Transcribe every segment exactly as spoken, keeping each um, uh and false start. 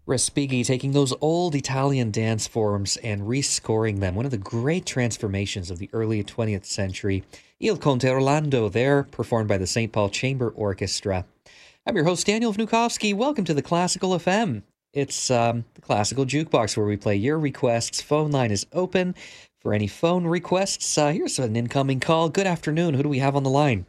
Respighi taking those old Italian dance forms and rescoring them, one of the great transformations of the early twentieth century. Il Conte Orlando there, performed by the Saint Paul Chamber Orchestra. I'm your host, Daniel Vnukovsky. Welcome to the Classical F M. It's um, the Classical Jukebox where we play your requests. Phone line is open for any phone requests. Uh, here's an incoming call. Good afternoon. Who do we have on the line?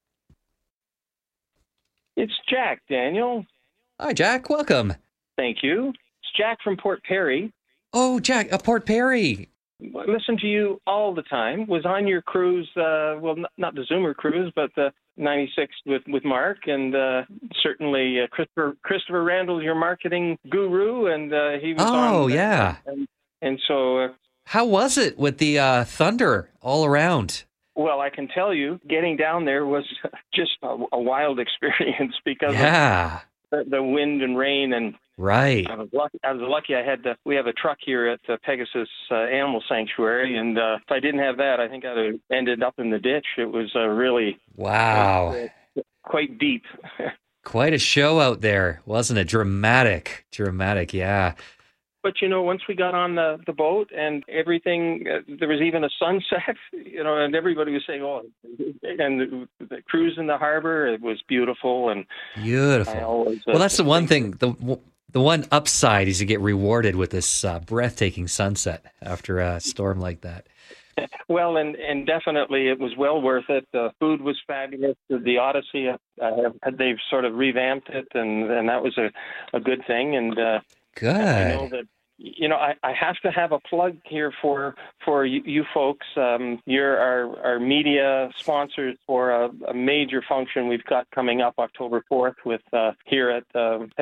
It's Jack, Daniel. Hi, Jack. Welcome. Thank you. It's Jack from Port Perry. Oh, Jack, uh, Port Perry. I listen to you all the time. Was on your cruise, uh, well, not, not the Zoomer cruise, but the ninety-six with, with Mark, and uh, certainly uh, Christopher Christopher Randall's your marketing guru, and uh, he was on. Oh, yeah. And, and so... Uh, How was it with the uh, thunder all around? Well, I can tell you, getting down there was just a, a wild experience because yeah. of the, the wind and rain, and right. I was lucky. I was lucky. I had the, we have a truck here at the Pegasus uh, Animal Sanctuary, and uh, if I didn't have that, I think I'd have ended up in the ditch. It was uh, really wow, uh, quite deep. Quite a show out there, wasn't it? Dramatic, dramatic, yeah. But, you know, once we got on the, the boat and everything, uh, there was even a sunset, you know, and everybody was saying, oh, and the, the cruise in the harbor, it was beautiful. and Beautiful. Always, uh, well, that's the one thing, the the one upside is you get rewarded with this uh, breathtaking sunset after a storm like that. Well, and, and definitely it was well worth it. The food was fabulous. The, the Odyssey, uh, have, they've sort of revamped it, and, and that was a, a good thing. And uh, Good. I know that, you know, I, I have to have a plug here for for you, you folks. Um, you're our, our media sponsors for a, a major function we've got coming up October fourth with uh, here at uh,